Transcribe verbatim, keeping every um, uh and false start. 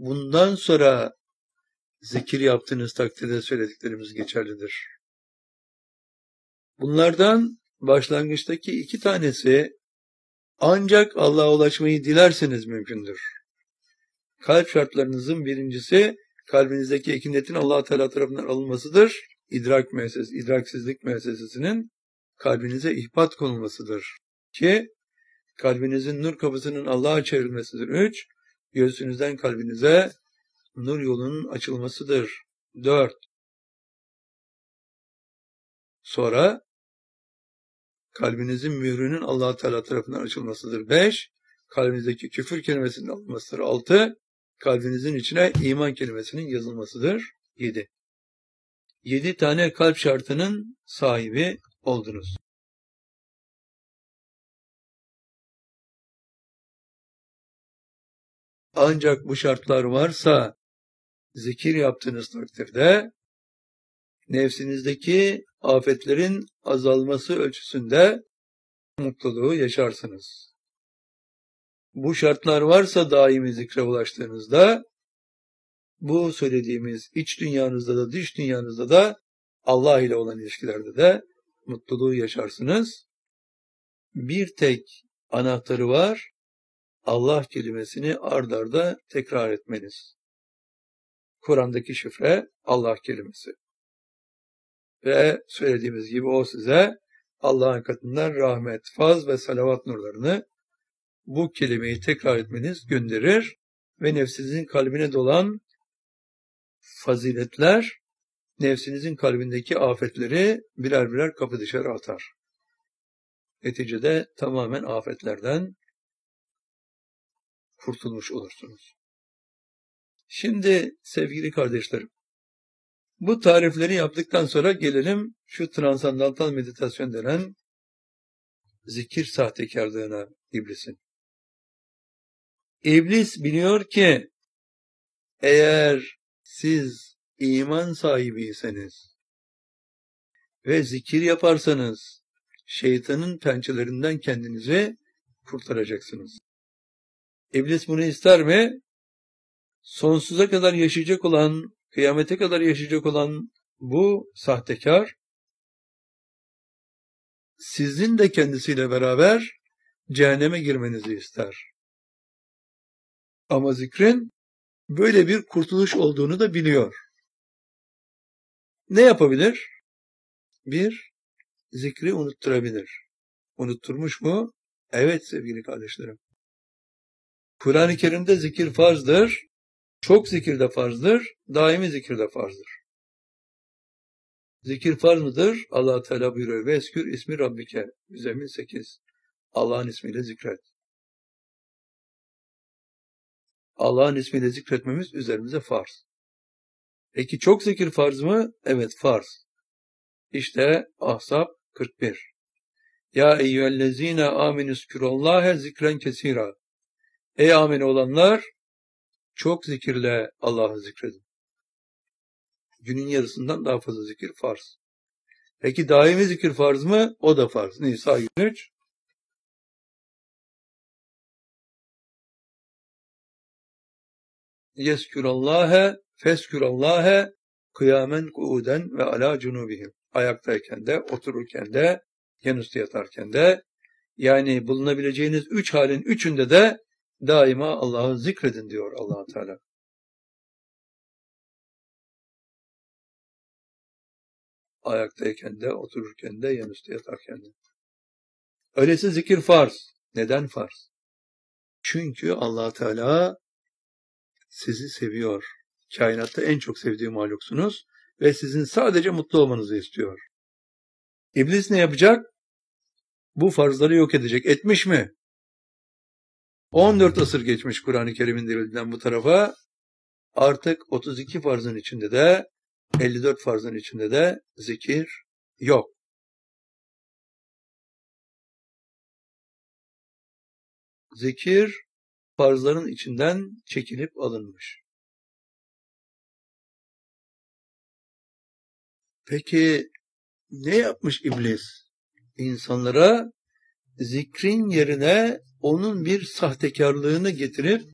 bundan sonra zikir yaptığınız takdirde söylediklerimiz geçerlidir. Bunlardan başlangıçtaki iki tanesi ancak Allah'a ulaşmayı dilerseniz mümkündür. Kalp şartlarınızın birincisi kalbinizdeki ekinetin Allah Teala tarafından alınmasıdır. İdrak müessesesi, idraksizlik müessesesinin kalbinize ihbat konulmasıdır. İki, kalbinizin nur kapısının Allah'a çevrilmesidir. Üç, göğsünüzden kalbinize nur yolunun açılmasıdır. Dört, sonra kalbinizin mührünün Allah Teala tarafından açılmasıdır. Beş, kalbinizdeki küfür kelimesinin alınmasıdır. Altı, kalbinizin içine iman kelimesinin yazılmasıdır. Yedi. Yedi tane kalp şartının sahibi oldunuz. Ancak bu şartlar varsa zikir yaptığınız takdirde nefsinizdeki afetlerin azalması ölçüsünde mutluluğu yaşarsınız. Bu şartlar varsa daimi zikre ulaştığınızda bu söylediğimiz iç dünyanızda da dış dünyanızda da Allah ile olan ilişkilerde de mutluluğu yaşarsınız. Bir tek anahtarı var. Allah kelimesini ard arda tekrar etmeniz. Kur'an'daki şifre Allah kelimesi. Ve söylediğimiz gibi o size Allah'ın katından rahmet, faz ve salavat nurlarını bu kelimeyi tekrar etmeniz gönderir ve nefsinizin kalbine dolan faziletler, nefsinizin kalbindeki afetleri birer birer kapı dışarı atar. Neticede tamamen afetlerden kurtulmuş olursunuz. Şimdi sevgili kardeşlerim, bu tarifleri yaptıktan sonra gelelim şu transandantal meditasyon denen zikir sahtekarlığına iblisin. İblis biliyor ki eğer siz iman sahibiyseniz ve zikir yaparsanız şeytanın pençelerinden kendinizi kurtaracaksınız. İblis bunu ister mi? Sonsuza kadar yaşayacak olan, kıyamete kadar yaşayacak olan bu sahtekar, sizin de kendisiyle beraber cehenneme girmenizi ister. Ama zikrin böyle bir kurtuluş olduğunu da biliyor. Ne yapabilir? Bir, zikri unutturabilir. Unutturmuş mu? Evet sevgili kardeşlerim. Kur'an-ı Kerim'de zikir farzdır. Çok zikir de farzdır. Daimi zikir de farzdır. Zikir farz mıdır? Allah Teala buyuruyor. Ve eskür ismi Rabbike. Müzzemmil sekiz. Allah'ın ismiyle zikret. Allah'ın ismiyle zikretmemiz üzerimize farz. Peki çok zikir farz mı? Evet farz. İşte Ahzab kırk bir. Ya eyyühellezine aminüskürallâhe zikren kesira. Ey amin olanlar, çok zikirle Allah'ı zikredin. Günün yarısından daha fazla zikir farz. Peki daimi zikir farz mı? O da farz. Nisa yirmi üç. Yeskürallâhe feskürallâhe kıyamen kuuden ve alâ cunubihim. Ayaktayken de, otururken de, yanüstü yatarken de, yani bulunabileceğiniz üç halin üçünde de daima Allah'ı zikredin diyor Allah Teala. Ayaktayken de, otururken de, yanüstü yatarken de. Öyleyse zikir farz. Neden farz? Çünkü Allah Teala sizi seviyor. Kainatta en çok sevdiği mahluksunuz ve sizin sadece mutlu olmanızı istiyor. İblis ne yapacak? Bu farzları yok edecek. Etmiş mi? on dört asır geçmiş Kur'an-ı Kerim'in delilinden bu tarafa. Artık otuz iki farzın içinde de, elli dört farzın içinde de zikir yok. Zikir farzların içinden çekilip alınmış. Peki ne yapmış iblis? İnsanlara zikrin yerine onun bir sahtekarlığını getirip